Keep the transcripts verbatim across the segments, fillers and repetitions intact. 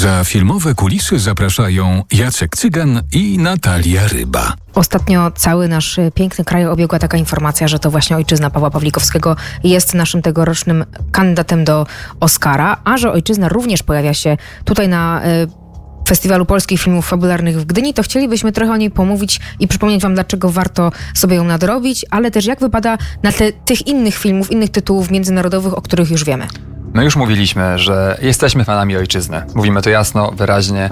Za filmowe kulisy zapraszają Jacek Cygan i Natalia Ryba. Ostatnio cały nasz piękny kraj obiegła taka informacja, że to właśnie ojczyzna Pawła Pawlikowskiego jest naszym tegorocznym kandydatem do Oscara, a że ojczyzna również pojawia się tutaj na y, Festiwalu Polskich Filmów Fabularnych w Gdyni, to chcielibyśmy trochę o niej pomówić i przypomnieć wam, dlaczego warto sobie ją nadrobić, ale też jak wypada na tle tych innych filmów, innych tytułów międzynarodowych, o których już wiemy. My już mówiliśmy, że jesteśmy fanami ojczyzny. Mówimy to jasno, wyraźnie.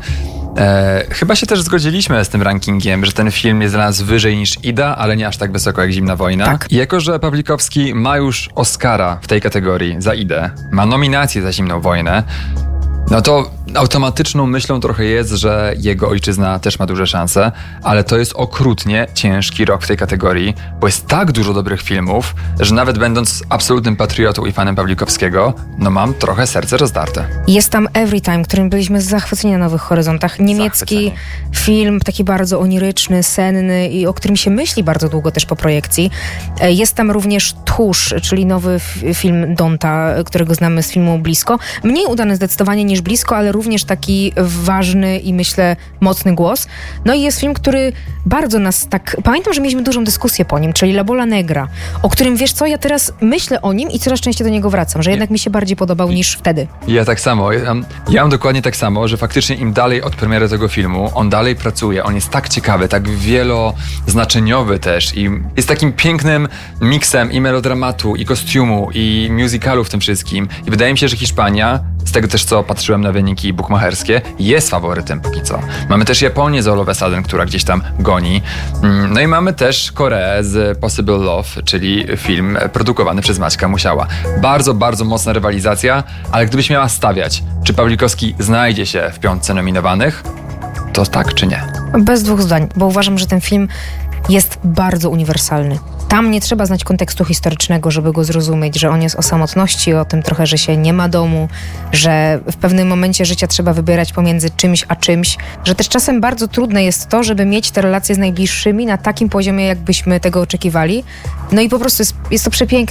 E, chyba się też zgodziliśmy z tym rankingiem, że ten film jest dla nas wyżej niż Ida, ale nie aż tak wysoko jak Zimna wojna. Tak. I jako że Pawlikowski ma już Oscara w tej kategorii za Idę, ma nominację za Zimną wojnę, no to automatyczną myślą trochę jest, że jego ojczyzna też ma duże szanse, ale to jest okrutnie ciężki rok w tej kategorii, bo jest tak dużo dobrych filmów, że nawet będąc absolutnym patriotą i fanem Pawlikowskiego, no mam trochę serce rozdarte. Jest tam Everytime, którym byliśmy zachwyceni na Nowych Horyzontach. Niemiecki Zachwyceni. film, taki bardzo oniryczny, senny i o którym się myśli bardzo długo też po projekcji. Jest tam również Tchórz, czyli nowy f- film Donta, którego znamy z filmu Blisko. Mniej udany zdecydowanie niż Blisko, ale również taki ważny i myślę mocny głos. No i jest film, który bardzo nas tak... Pamiętam, że mieliśmy dużą dyskusję po nim, czyli La Bola Negra, o którym, wiesz co, ja teraz myślę o nim i coraz częściej do niego wracam, że jednak mi się bardziej podobał niż wtedy. Ja tak samo. Ja, ja mam dokładnie tak samo, że faktycznie im dalej od premiery tego filmu, on dalej pracuje, on jest tak ciekawy, tak wieloznaczeniowy też i jest takim pięknym miksem i melodramatu, i kostiumu, i musicalu w tym wszystkim. I wydaje mi się, że Hiszpania, z tego też co patrzyłem na wyniki bukmacherskie, jest faworytem póki co. Mamy też Japonię z All of a Sudden, która gdzieś tam goni. No i mamy też Koreę z Possible Love, czyli film produkowany przez Maćka Musiała. Bardzo, bardzo mocna rywalizacja, ale gdybyś miała stawiać, czy Pawlikowski znajdzie się w piątce nominowanych, to tak czy nie? Bez dwóch zdań, bo uważam, że ten film jest bardzo uniwersalny. Tam nie trzeba znać kontekstu historycznego, żeby go zrozumieć, że on jest o samotności, o tym trochę, że się nie ma domu, że w pewnym momencie życia trzeba wybierać pomiędzy czymś a czymś, że też czasem bardzo trudne jest to, żeby mieć te relacje z najbliższymi na takim poziomie, jakbyśmy tego oczekiwali. No i po prostu jest, jest to przepiękny